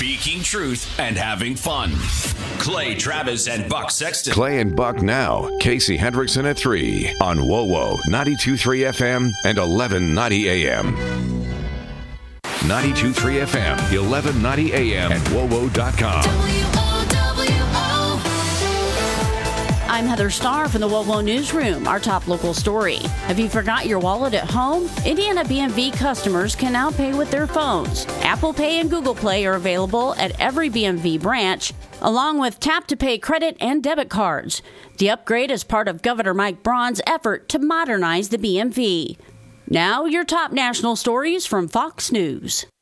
Speaking truth and having fun. Clay Travis and Buck Sexton. Clay and Buck now. Casey Hendrickson at 3 on WOWO 92.3 FM and 1190 AM. 92.3 FM, 1190 AM, and WOWO.com. I'm Heather Starr from the WOWO Newsroom. Our top local story. Have you forgot your wallet at home? Indiana BMV customers can now pay with their phones. Apple Pay and Google Play are available at every BMV branch, along with tap-to-pay credit and debit cards. The upgrade is part of Governor Mike Braun's effort to modernize the BMV. Now, your top national stories from Fox News.